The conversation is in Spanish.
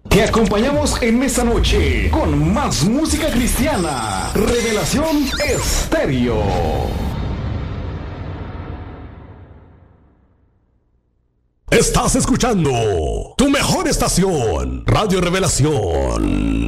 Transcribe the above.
Te acompañamos en esta noche con más música cristiana. Revelación Estéreo. Estás escuchando tu mejor estación, Radio Revelación.